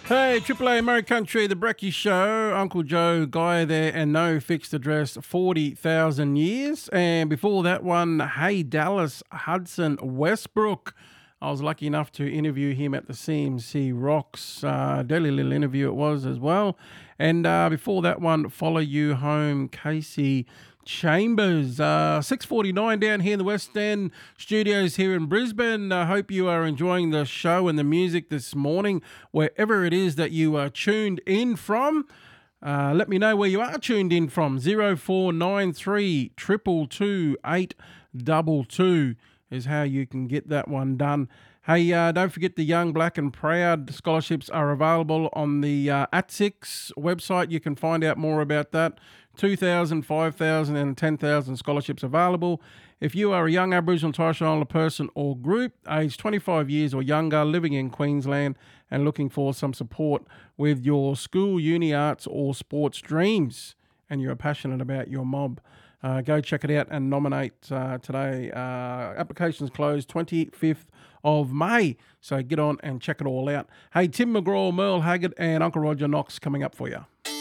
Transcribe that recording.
Hey, Triple A Murray Country, the Brekkie Show, Uncle Joe, Guy there, and no fixed address, 40,000 years. And before that one, Hey Dallas, Hudson Westbrook. I was lucky enough to interview him at the CMC Rocks. Daily little interview it was as well. And before that one, Follow You Home, Casey Chambers. 6:49 down here in the West End studios here in Brisbane. I hope you are enjoying the show and the music this morning, wherever it is that you are tuned in from. Let me know where you are tuned in from. 0493 222 822 is how you can get that one done. Hey, don't forget the Young, Black and Proud scholarships are available on the ATSIX website. You can find out more about that. 2,000, 5,000 and 10,000 scholarships available. If you are a young Aboriginal and Torres Strait Islander person or group, aged 25 years or younger, living in Queensland and looking for some support with your school, uni, arts or sports dreams, and you're passionate about your mob, go check it out and nominate today. Applications closed 25th of May, so get on and check it all out. Hey, Tim McGraw, Merle Haggard and Uncle Roger Knox coming up for you.